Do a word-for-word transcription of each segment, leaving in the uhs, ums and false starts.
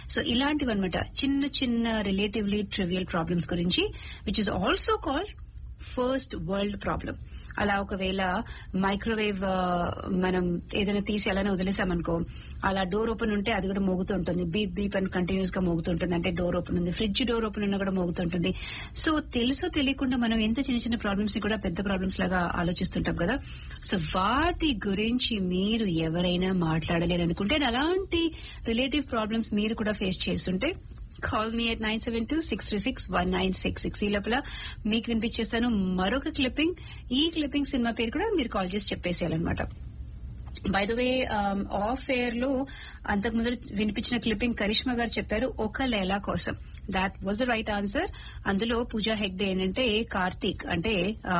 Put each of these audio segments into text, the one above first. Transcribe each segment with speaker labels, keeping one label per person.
Speaker 1: So ఇలాంటివి అనమాట చిన్న చిన్న రిలేటివ్లీ ట్రివియల్ ప్రాబ్లమ్స్ గురించి which is also called first world problem. అలా ఒకవేళ మైక్రోవేవ్ మనం ఏదైనా తీసి అలానే వదిలేసామనుకో, అలా డోర్ ఓపెన్ ఉంటే అది కూడా మోగుతుంటుంది, బీప్ బీప్ అని కంటిన్యూస్ గా మోగుతుంటుంది, అంటే డోర్ ఓపెన్ ఉంది. ఫ్రిడ్జ్ డోర్ ఓపెన్ ఉన్నా కూడా మోగుతుంటుంది. సో తెలుసో తెలియకుండా మనం ఎంత చిన్న చిన్న ప్రాబ్లమ్స్ ని కూడా పెద్ద ప్రాబ్లమ్స్ లాగా ఆలోచిస్తుంటాం కదా. సో వాటి గురించి మీరు ఎవరైనా మాట్లాడలేరు అనుకుంటే, అలాంటి రిలేటివ్ ప్రాబ్లమ్స్ మీరు కూడా ఫేస్ చేస్తుంటే call me at nine seven two six three six one nine six six. ఈ లోపల మీకు వినిపించేస్తాను మరొక క్లిప్పింగ్. ఈ క్లిప్పింగ్ సినిమా పేరు కూడా మీరు కాల్ చేసి చెప్పేసేయాలన్నమాట. By the way of air లో అంతకు ముందు వినిపించిన క్లిప్పింగ్ కరిష్మా గారు చెప్పారు ఒక లైలా కోసం. That was the right answer. అందులో పూజా హెగ్డే ఏంటంటే కార్తీక్ అంటే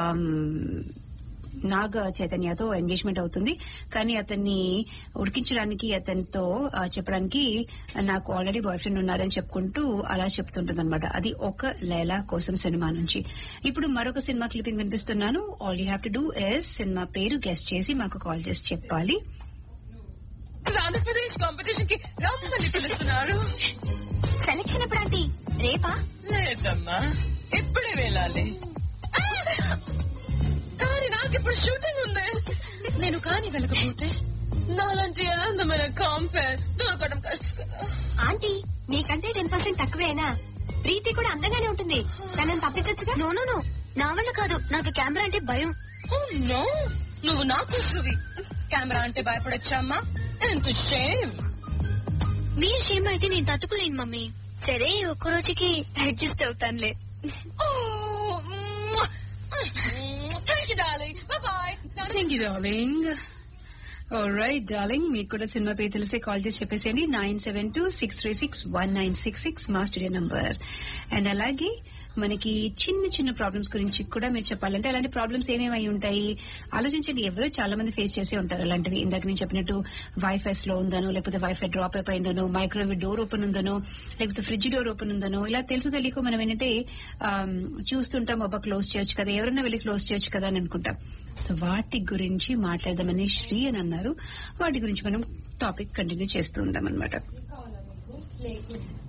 Speaker 1: నాగ చైతన్యతో ఎంగేజ్మెంట్ అవుతుంది, కానీ అతన్ని ఉడికించడానికి అతనితో చెప్పడానికి నాకు ఆల్రెడీ బాయ్ ఫ్రెండ్ ఉన్నారని చెప్పుకుంటూ అలా చెప్తుంటుంది అనమాట. అది ఒక లైలా కోసం సినిమా నుంచి. ఇప్పుడు మరొక cinema clipping వినిపిస్తున్నాను. All you have to do is cinema పేరు గెస్ట్ చేసి మాకు కాల్ చేసి చెప్పాలి.
Speaker 2: ఆంధ్రప్రదేశ్ కాంపిటీషన్ కి రమ్మని పిలుస్తున్నారు.
Speaker 3: సెలక్షన్ ఎప్పుడు ఆంటీ? రేపా?
Speaker 2: లేదమ్మా, ఇప్పుడే వెళ్ళాలి. కానీ నాకు ఇప్పుడు షూటింగ్ ఉంది. నేను కానీ వెళ్ళకపోతే నాలాంటి అందమైన కాంపేర్ దొరకడం కష్టం కదా.
Speaker 3: ఆంటీ మీకంటే టెన్ పర్సెంట్ తక్కువేనా? ప్రీతి కూడా అందంగానే ఉంటుంది, తనని తప్పించచ్చుగా. నో నో నో, నా వల్ల కాదు, నాకు కెమెరా అంటే భయం.
Speaker 2: నో, నువ్వు నా కూతురువి, కెమెరా అంటే భయపడొచ్చమ్మా. ఎంత షేమ్.
Speaker 3: మీరు షేమ్ అయితే నేను తట్టుకోలేను మమ్మీ. సరే ఒక్క రోజుకి adjust అవుతానులే.
Speaker 2: Thank you, darling. Bye-bye.
Speaker 1: Thank you darling. Right darling, మీకు కూడా సినిమా పేరు తెలిసే కాల్ చేసి చెప్పేసేయండి. Nine seven two six three six one nine six six మా స్టూడియో నంబర్. అండ్ అలాగే మనకి చిన్న చిన్న ప్రాబ్లమ్స్ గురించి కూడా మీరు చెప్పాలంటే అలాంటి ప్రాబ్లమ్స్ ఏమేమై ఉంటాయి ఆలోచించండి. ఎవరో చాలా మంది ఫేస్ చేసే ఉంటారు అలాంటివి. ఇందాక నేను చెప్పినట్టు వైఫై స్లో ఉందనో, లేకపోతే wifi drop అయిపోయిందనో, microwave door open ఉందనో, లేకపోతే ఫ్రిడ్జ్ డోర్ ఓపెన్ ఉందనో, ఇలా తెలుసు తెలియక మనం ఏంటంటే చూస్తుంటాం, అబ్బా క్లోజ్ చేయొచ్చు కదా, ఎవరన్నా వెళ్ళి క్లోజ్ చేయొచ్చు కదా అని అనుకుంటాం. సో వాటి గురించి మాట్లాడదామని శ్రీ అని అన్నారు. వాటి గురించి మనం టాపిక్ కంటిన్యూ చేస్తూ ఉంటాం అనమాట.